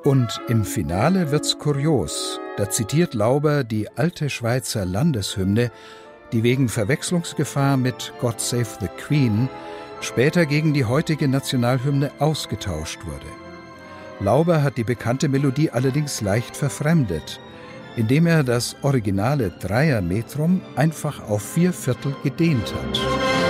Und im Finale wird's kurios. Da zitiert Lauber die alte Schweizer Landeshymne, die wegen Verwechslungsgefahr mit God Save the Queen später gegen die heutige Nationalhymne ausgetauscht wurde. Lauber hat die bekannte Melodie allerdings leicht verfremdet, indem er das originale Dreiermetrum einfach auf 4/4 gedehnt hat.